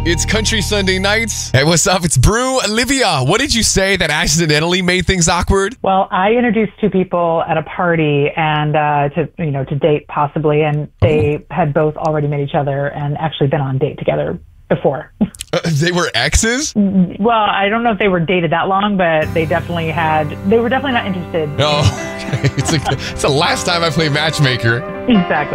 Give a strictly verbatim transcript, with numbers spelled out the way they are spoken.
It's Country Sunday Nights. Hey, what's up? It's Brew. Olivia, what did you say that accidentally made things awkward? Well, I introduced two people at a party and uh, to you know to date possibly, and they oh. had both already met each other and actually been on a date together before. Uh, they were exes? Well, I don't know if they were dated that long, but they definitely had. They were definitely not interested. Oh, okay. It's like it's the last time I played Matchmaker. Exactly.